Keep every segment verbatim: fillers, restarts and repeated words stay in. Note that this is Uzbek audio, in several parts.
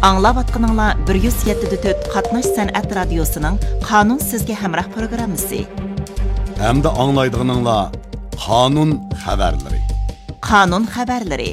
Аңлаватқаныңла bir yuz yetti nokta to'rt Qatnash San'at Radiosu'nun Qanun Sizge Hamrah programmasi. Hamda anglaydiganingla Qanun xabarlari. Qanun xabarlari.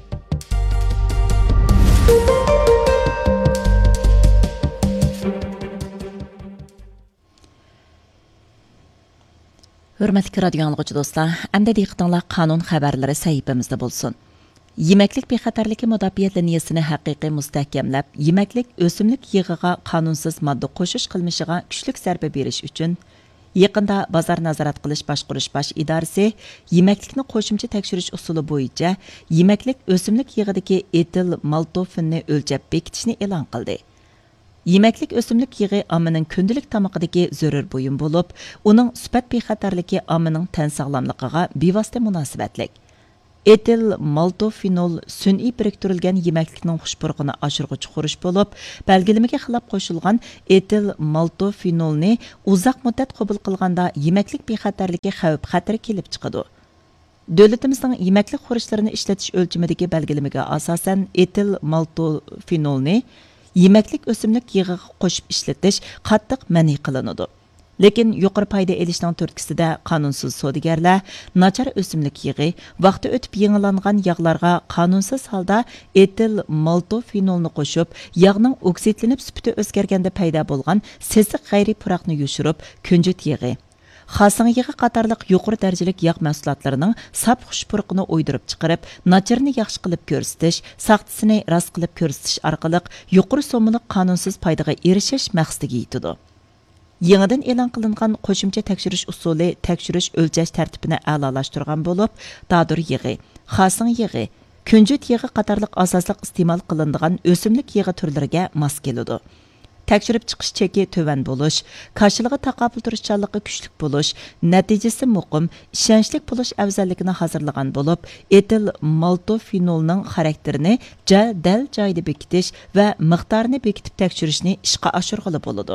Hürmetli radyo anlıqçı dostlar, əmdə diqqətinizlə qanun xəbərləri səhifəmizdə bulsun. Yeməklik bexatarligi müdafiə liniyasini haqiqiy mustahkamlab, yeməklik ösümlük yığığa qanunsuz modda qo'shish qilmishiga kuchlik zarba berish uchun yaqinda bozor nazorat qilish boshqarish bosh idorasi yeməklikni qo'shimcha tekshirish usuli bo'yicha yeməklik ösümlük yig'idagi etil maltofinni o'lchab bekitishni e'lon qildi. Yeməklik ösümlük yığı amının kündülük tamaqidagi zörür buyum bo'lib, uning sifat bexatarligi amının tan sog'lomligiga bevosita munosabatlik. Etil maltofinol sun'iy biriktirilgan yeməklikning xushpurg'ini oshirg'uchi xurish bo'lib, belgilamaga xilop qo'shilgan etil maltofinolni uzoq muddat qabul qilganda yeməklik bexatarligi xavf xatari kelib chiqadi. Davlatimizning yeməklik xurishlarini ishlatish o'lchimidagi belgilamaga asosan etil maltofinolni yeməklik ösümlük yığığa qo'shib ishlatish qattiq ma'ni qilinadi. Lekin yuqori payda elishning turtkisida qanunsuz savdogarlar nachar ösümlük yığı vaqti o'tib yangilangan yog'larga qanunsuz holda etil maltofinolni qo'shib, yog'ning oksidlanib sifati o'zgarganda paydo bo'lgan sesiq g'ayriy puraqni yushirib, kunjut yig'i, xasing yig'i qatorliq yuqori darajalik yog' mahsulotlarining sap xushpurqini o'ydirib chiqarib, nacharni yaxshi qilib ko'rsatish, saqtisini rost qilib ko'rsatish orqali yuqori so'mliq qanunsuz foydaga erishish maqsadiga yetadi. Yangidan e'lon qilingan qo'shimcha tekshirish usuli tekshirish o'lchash tartibini a'lolashtirgan bo'lib, dadur yig'i, xasing yig'i, kunjut yig'i qatorliq asosliq iste'mol qilinadigan o'simlik yig'i turlariga mos keladi. Tekshirib chiqish cheki tövan bo'lish, qarshiliga taqobil turishchanligi kuchlik bo'lish, natijasi muqim, ishonchlik bo'lish afzalligini hozirlagan bo'lib, etil maltofinolning xarakterini dal joyida bekitish va miqdorini bekitib tekshirishni ishga oshirg'ili bo'ladi.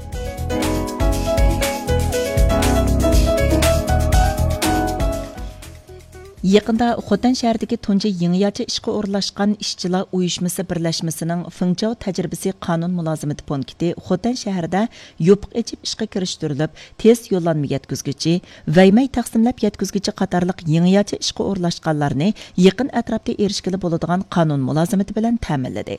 Yaqında Xotan shahridagi tunji yangiyacha ishga o'rlashgan ishchilar uyushmasi birlashmasining Fengchao tajribasi qonun mulozimati punkti Xotan shahrida yopiq echib ishga kirishtirilib, tez yo'llanma yetkazgichi, vaymay taqsimlab yetkazgichi qatorliq yangiyacha ishga o'rlashganlarni yaqin atrofda erishgili bo'ladigan qonun mulozimati bilan ta'minladi.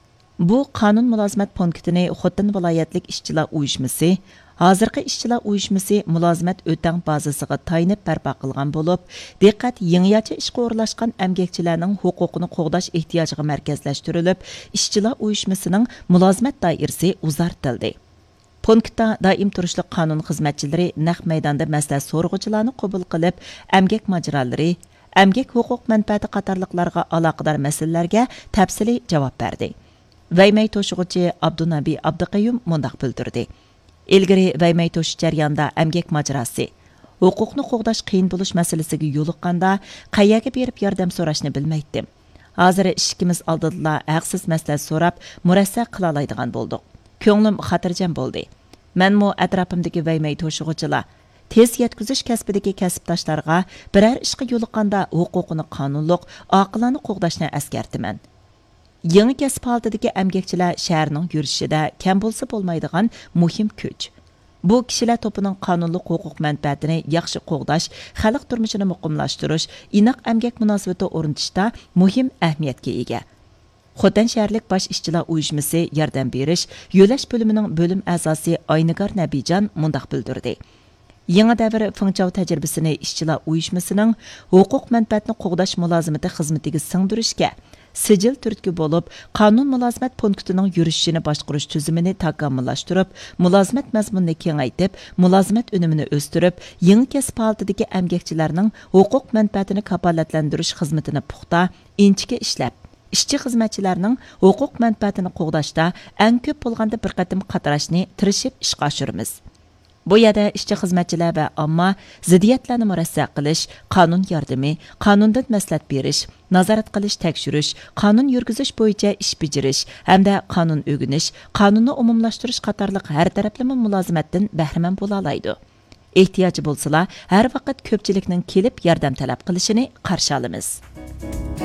Bu qonun mulozimat punktini Xotan viloyatlik ishchilar uyushmasi hozirgi ishchilar uyushmasi mulozimat o'tang bazasiga tayinib barpo qilgan bo'lib, diqqat yangiyacha ishga o'rlashgan emgakchilarning huquqini qo'g'dash ehtiyojiga markazlashtirilib, ishchilar uyushmasining mulozimat doirasi uzartildi. Punktda doim turishli qonun xizmatchilari naq maydonda maslahat so'rg'uvchilarni qabul qilib, emgak majralari, emgak huquq manfaati qatorliqlarga aloqador masalalarga tafsiliy javob berdi. Vaymay to'shig'uchi Abdunabi Abduqayyum mundaq bildirdi. Ilgari vaymay to'shish jarayonida emgak majrasi, huquqni qo'g'dash qiyin bo'lish masalasiga yo'liqqanda qayerga berib yordam so'rashni bilmaydim. Hozir ishimiz oldida haqsiz maslahat so'rab, murassa qila oladigan bo'ldik. Ko'nglim xotirjam bo'ldi. Menmo atrofimdagi vaymay to'shig'uchilar tez yetkazish kasbidagi kasbdoshlarga biror ishga yo'liqqanda huquqini qonunliq, oqilona qo'g'dashni eskartiman. Yangi kasb holatidagi emgakchilar shaharning yurishida kam bo'lsa bo'lmaydigan muhim kuch. Bu kishilar to'pining qonunli huquq manfaatini yaxshi qo'g'dash, xalq turmushini muqimlashtirish, inoq emgak munosabati o'rnatishda muhim ahamiyatga ega. Xotan shaharlik bosh ishchilar uyushmasi yordam berish yo'lash bo'limining bo'lim a'zosi Oynigar Nabijon mundaq bildirdi. Yangi davr Fengchao tajribasini ishchilar uyushmasining huquq manfaatini qo'g'dash mulozimati xizmatiga singdirishga sijil turtki bo'lib, qonun mulozimat punktining yurishini boshqarish tuzumini takomillashtirib, mulozimat mazmunini kengaytib, mulozimat unumini o'stirib, yangi kasb holatidagi emgakchilarning huquq manfaatini kafolatlantirish xizmatini puxta, inchga ishlab, ishchi xizmatchilarning huquq manfaatini qo'g'dashda eng ko'p bo'lganda bir qatim qatarashni tirishib ishga oshiramiz. Bu yerda ishchi xizmatchilar va omma ziddiyatlarni murassa qilish, qonun yordami, qonundan maslahat berish, nazorat qilish, tekshirish, qonun yurgizish bo'yicha ish bajarish hamda qonun o'rganish, qonunni umumlashtirish qatorliq har taraflama mulozimatdan bahramand bo'la oladi. Ehtiyoji bo'lsa, har vaqt ko'pchilikning kelib yordam talab qilishini qarshi olamiz.